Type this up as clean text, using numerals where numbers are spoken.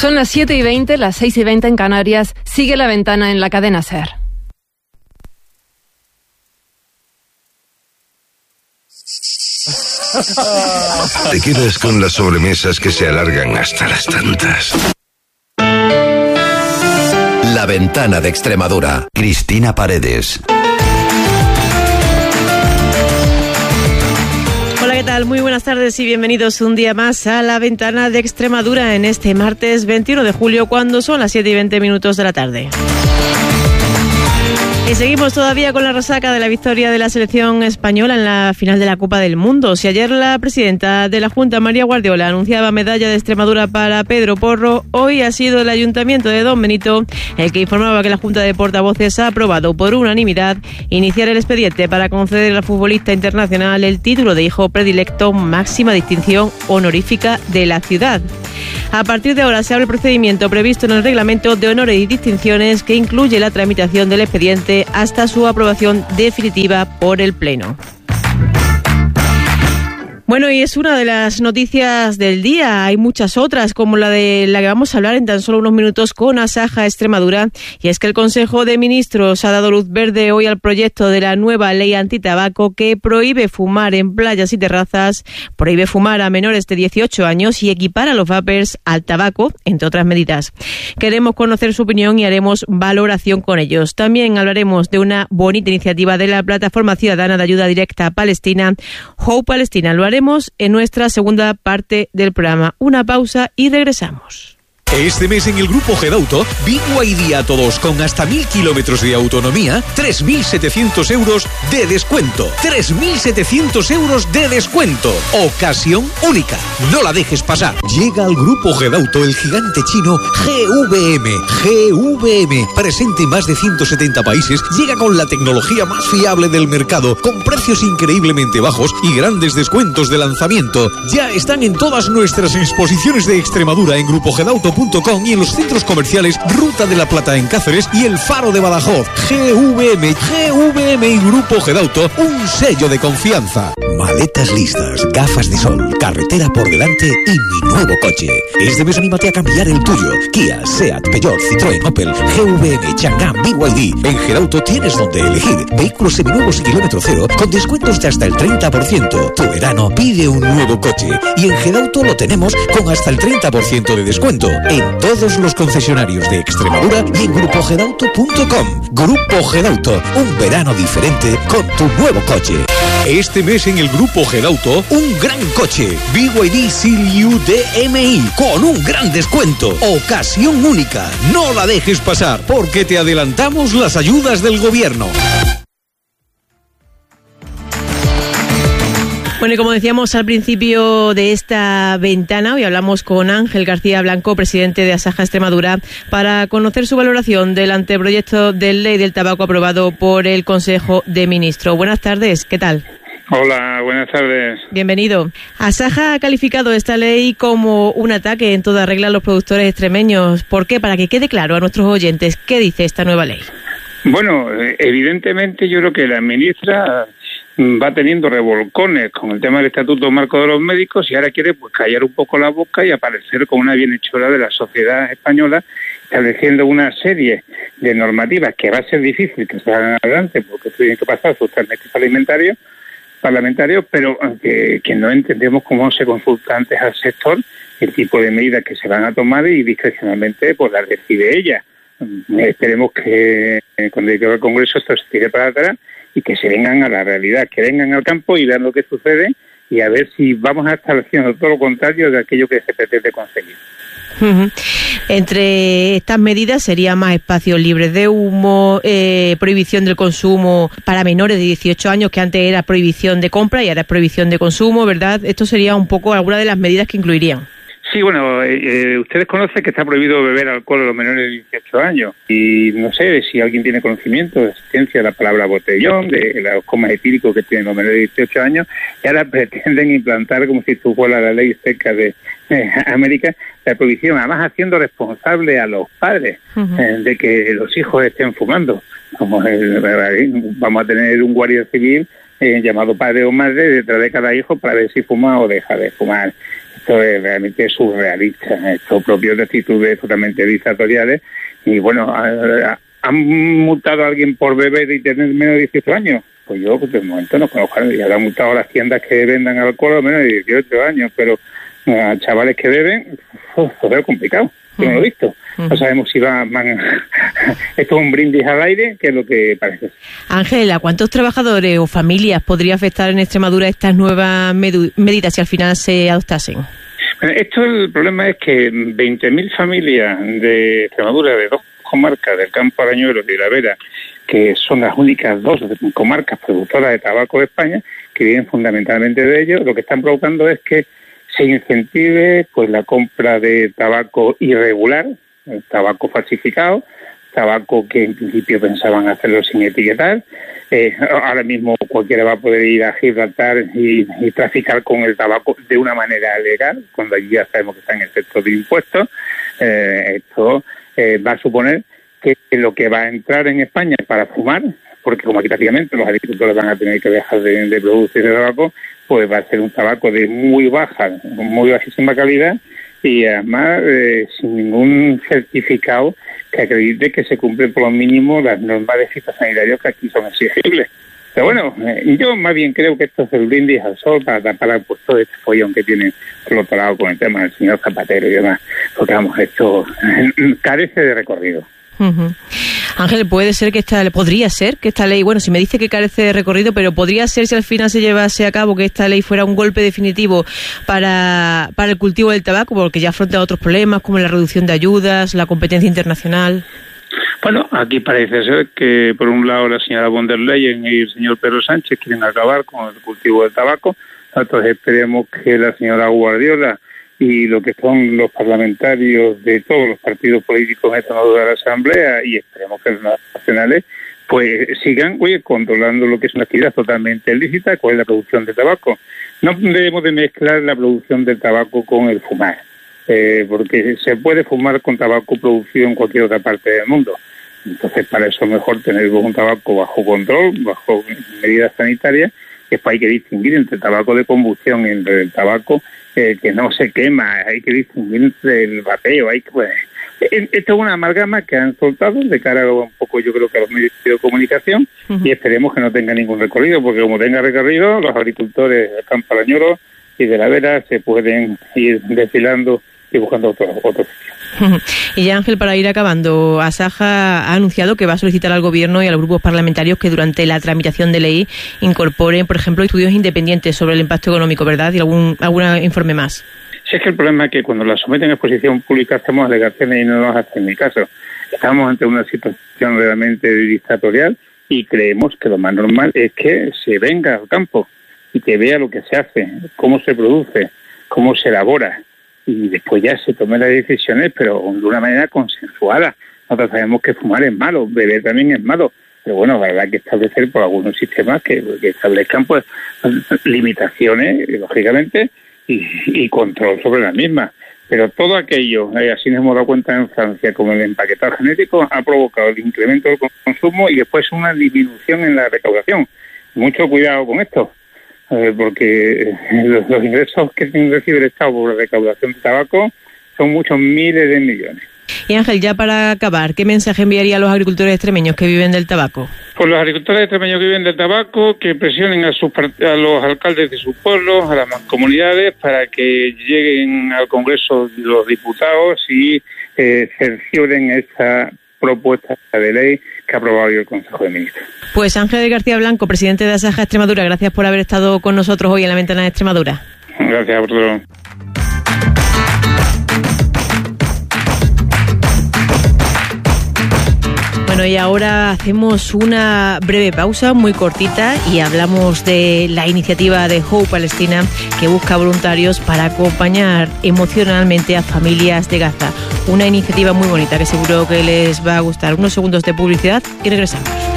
Son las 7:20, las 6:20 en Canarias. Sigue La Ventana en la cadena SER. Te quedas con las sobremesas que se alargan hasta las tantas. La Ventana de Extremadura. Cristina Paredes. Hola, ¿qué tal? Muy buenas tardes y bienvenidos un día más a La Ventana de Extremadura en este martes 21 de julio, cuando son las 7:20 de la tarde. Y seguimos todavía con la resaca de la victoria de la selección española en la final de la Copa del Mundo. Si ayer la presidenta de la Junta, María Guardiola, anunciaba medalla de Extremadura para Pedro Porro, hoy ha sido el Ayuntamiento de Don Benito el que informaba que la Junta de Portavoces ha aprobado por unanimidad iniciar el expediente para conceder al futbolista internacional el título de hijo predilecto, máxima distinción honorífica de la ciudad. A partir de ahora se abre el procedimiento previsto en el reglamento de honores y distinciones, que incluye la tramitación del expediente hasta su aprobación definitiva por el Pleno. Bueno, y es una de las noticias del día. Hay muchas otras, como la de la que vamos a hablar en tan solo unos minutos con Asaja Extremadura, y es que el Consejo de Ministros ha dado luz verde hoy al proyecto de la nueva ley antitabaco que prohíbe fumar en playas y terrazas, prohíbe fumar a menores de 18 años y equipara los vapers al tabaco, entre otras medidas. Queremos conocer su opinión y haremos valoración con ellos. También hablaremos de una bonita iniciativa de la Plataforma Ciudadana de Ayuda Directa a Palestina, Hope Palestina. Lo haremos en nuestra segunda parte del programa. Una pausa y regresamos. Este mes en el Grupo Gedauto, BYD a todos con hasta 1.000 kilómetros de autonomía, 3.700 euros de descuento. 3.700 euros de descuento. Ocasión única. No la dejes pasar. Llega al Grupo Gedauto el gigante chino GVM. GVM, presente en más de 170 países, llega con la tecnología más fiable del mercado, con precios increíblemente bajos y grandes descuentos de lanzamiento. Ya están en todas nuestras exposiciones de Extremadura en grupogedauto.com y en los centros comerciales Ruta de la Plata en Cáceres y El Faro de Badajoz. GVM y Grupo Gedauto, un sello de confianza. Maletas listas, gafas de sol, carretera por delante y mi nuevo coche. Este mes anímate a cambiar el tuyo. Kia, Seat, Peugeot, Citroën, Opel, GVM, Chang'an, BYD. En Gedauto tienes donde elegir vehículos seminuevos y kilómetro cero con descuentos de hasta el 30%. Tu verano pide un nuevo coche y en Gedauto lo tenemos con hasta el 30% de descuento en todos los concesionarios de Extremadura y en grupogedauto.com. Grupo Gedauto, un verano diferente con tu nuevo coche. Este mes en el Grupo Gedauto, un gran coche, BYD Seal DMI, con un gran descuento. Ocasión única. No la dejes pasar, porque te adelantamos las ayudas del gobierno. Bueno, y como decíamos al principio de esta ventana, hoy hablamos con Ángel García Blanco, presidente de Asaja Extremadura, para conocer su valoración del anteproyecto de ley del tabaco aprobado por el Consejo de Ministros. Buenas tardes, ¿qué tal? Hola, buenas tardes. Bienvenido. Asaja ha calificado esta ley como un ataque en toda regla a los productores extremeños. ¿Por qué? Para que quede claro a nuestros oyentes, ¿qué dice esta nueva ley? Bueno, evidentemente yo creo que la ministra va teniendo revolcones con el tema del Estatuto Marco de los Médicos y ahora quiere pues callar un poco la boca y aparecer como una bienhechora de la sociedad española, estableciendo una serie de normativas que va a ser difícil que salgan adelante porque tienen que pasar sus trámites parlamentarios, pero que no entendemos cómo se consulta antes al sector el tipo de medidas que se van a tomar y discrecionalmente pues las decide ella. Esperemos que cuando llegue al Congreso esto se tire para atrás y que se vengan a la realidad, que vengan al campo y vean lo que sucede y a ver si vamos a estar haciendo todo lo contrario de aquello que se pretende conseguir. Entre estas medidas sería más espacios libres de humo, prohibición del consumo para menores de 18 años, que antes era prohibición de compra y ahora es prohibición de consumo, ¿verdad? Esto sería un poco alguna de las medidas que incluirían. Sí, bueno, ustedes conocen que está prohibido beber alcohol a los menores de 18 años y no sé si alguien tiene conocimiento de la existencia de la palabra botellón, de los comas etílicos que tienen los menores de 18 años y ahora pretenden implantar como si fuera la ley cerca de América la prohibición, además haciendo responsable a los padres de que los hijos estén fumando. Vamos a tener un guardia civil llamado padre o madre detrás de cada hijo para ver si fuma o deja de fumar. Esto es realmente surrealista, esto propio de actitudes totalmente dictatoriales. Y bueno, ¿han multado a alguien por beber y tener menos de 18 años? Pues yo de momento no conozco, y habrá multado a las tiendas que vendan alcohol a menos de 18 años, pero a chavales que beben, es complicado. Yo no lo he visto. No sabemos si van esto es un brindis al aire, que es lo que parece. Ángel, ¿a cuántos trabajadores o familias podría afectar en Extremadura estas nuevas medidas si al final se adoptasen? El problema es que 20.000 familias de Extremadura, de 2 comarcas, del Campo Arañuelo y de la Vera, que son las únicas 2 comarcas productoras de tabaco de España, que viven fundamentalmente de ello, lo que están provocando es que se incentive pues la compra de tabaco irregular, tabaco falsificado, tabaco que en principio pensaban hacerlo sin etiquetar. Ahora mismo cualquiera va a poder ir a Gibraltar y traficar con el tabaco de una manera legal, cuando allí ya sabemos que están exentos de impuestos. Esto va a suponer que lo que va a entrar en España para fumar, porque como aquí prácticamente los agricultores van a tener que dejar de producir el tabaco, pues va a ser un tabaco de muy bajísima calidad y además sin ningún certificado que acredite que se cumplen por lo mínimo las normas de fitosanitarios que aquí son exigibles. Pero bueno, yo más bien creo que esto es el brindis al sol para tapar pues, todo este follón que tienen explotado con el tema del señor Zapatero y demás, porque vamos, esto carece de recorrido. Ángel, podría ser que esta ley, bueno, si me dice que carece de recorrido, pero podría ser si al final se llevase a cabo que esta ley fuera un golpe definitivo para el cultivo del tabaco, porque ya afronta otros problemas como la reducción de ayudas, la competencia internacional. Bueno, aquí parece ser que por un lado la señora von der Leyen y el señor Pedro Sánchez quieren acabar con el cultivo del tabaco. Nosotros esperemos que la señora Guardiola y lo que son los parlamentarios de todos los partidos políticos en esta nueva Asamblea, y esperemos que los nacionales pues sigan controlando lo que es una actividad totalmente ilícita, cuál es la producción de tabaco. No debemos de mezclar la producción del tabaco con el fumar, porque se puede fumar con tabaco producido en cualquier otra parte del mundo. Entonces, para eso es mejor tener un tabaco bajo control, bajo medidas sanitarias, que hay que distinguir entre el tabaco de combustión y entre el tabaco que no se quema, hay que distinguir entre el vapeo, esto es una amalgama que han soltado de cara un poco, yo creo que a los medios de comunicación, y esperemos que no tenga ningún recorrido, porque como tenga recorrido, los agricultores del Campo Arañuelo y de la Vera se pueden ir desfilando y buscando otro sitio. Y ya, Ángel, para ir acabando, Asaja ha anunciado que va a solicitar al Gobierno y a los grupos parlamentarios que durante la tramitación de ley incorporen, por ejemplo, estudios independientes sobre el impacto económico, ¿verdad? Y algún informe más. Sí, es que el problema es que cuando la someten a exposición pública hacemos alegaciones y no nos hacen ni caso. Estamos ante una situación realmente dictatorial y creemos que lo más normal es que se venga al campo y que vea lo que se hace, cómo se produce, cómo se elabora, y después ya se tomen las decisiones, pero de una manera consensuada. Nosotros sabemos que fumar es malo, beber también es malo, pero bueno, habrá que establecer por algunos sistemas que establezcan pues limitaciones, lógicamente, y control sobre las mismas. Pero todo aquello, así nos hemos dado cuenta en Francia, como el empaquetado genético, ha provocado el incremento del consumo y después una disminución en la recaudación. Mucho cuidado con esto, porque los ingresos que recibe el Estado por la recaudación de tabaco son muchos miles de millones. Y Ángel, ya para acabar, ¿qué mensaje enviaría a los agricultores extremeños que viven del tabaco? Pues los agricultores extremeños que viven del tabaco, que presionen a los alcaldes de sus pueblos, a las mancomunidades, para que lleguen al Congreso los diputados y cercioren esta propuesta de ley que ha aprobado hoy el Consejo de Ministros. Pues Ángel García Blanco, presidente de Asaja Extremadura, gracias por haber estado con nosotros hoy en la Ventana de Extremadura. Gracias por todo. Bueno, y ahora hacemos una breve pausa muy cortita y hablamos de la iniciativa de Hope Palestina, que busca voluntarios para acompañar emocionalmente a familias de Gaza. Una iniciativa muy bonita que seguro que les va a gustar. Unos segundos de publicidad y regresamos.